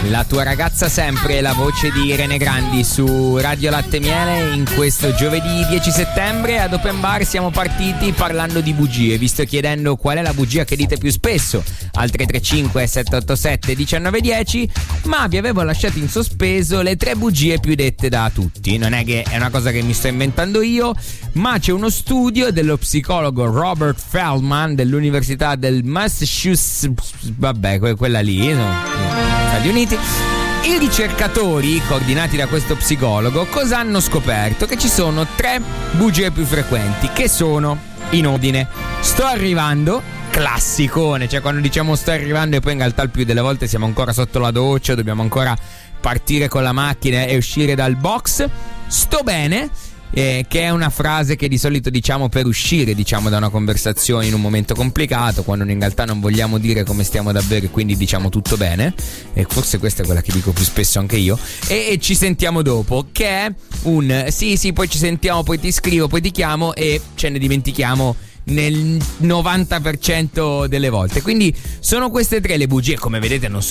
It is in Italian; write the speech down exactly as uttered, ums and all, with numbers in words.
La tua ragazza sempre, la voce di Irene Grandi su Radio Latte Miele in questo giovedì dieci settembre. Ad Open Bar siamo partiti parlando di bugie, vi sto chiedendo qual è la bugia che dite più spesso al tre tre cinque sette otto sette uno nove uno zero, ma vi avevo lasciato in sospeso le tre bugie più dette da tutti. Non è che è una cosa che mi sto inventando io, ma c'è uno studio dello psicologo Robert Feldman dell'Università del Massachusetts, vabbè, quella lì, no? Stati Uniti. I ricercatori, coordinati da questo psicologo, cosa hanno scoperto? Che ci sono tre bugie più frequenti, che sono in ordine: sto arrivando, classicone, cioè quando diciamo sto arrivando e poi in realtà il più delle volte siamo ancora sotto la doccia, dobbiamo ancora partire con la macchina e uscire dal box. Sto bene, Eh, che è una frase che di solito diciamo per uscire, diciamo, da una conversazione in un momento complicato, quando in realtà non vogliamo dire come stiamo davvero e quindi diciamo tutto bene, e forse questa è quella che dico più spesso anche io. E, e ci sentiamo dopo, che è un sì sì poi ci sentiamo, poi ti scrivo, poi ti chiamo, e ce ne dimentichiamo nel novanta per cento delle volte. Quindi sono queste tre le bugie, come vedete non sono